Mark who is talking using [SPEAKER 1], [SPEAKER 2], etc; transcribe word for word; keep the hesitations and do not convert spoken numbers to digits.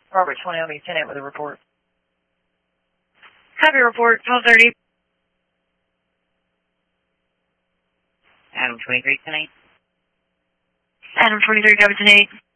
[SPEAKER 1] Robert twenty, I'll be ten eight with a report.
[SPEAKER 2] Copy report, twelve thirty.
[SPEAKER 3] Adam twenty-three, ten eight.
[SPEAKER 2] Adam twenty-three, copy ten eight.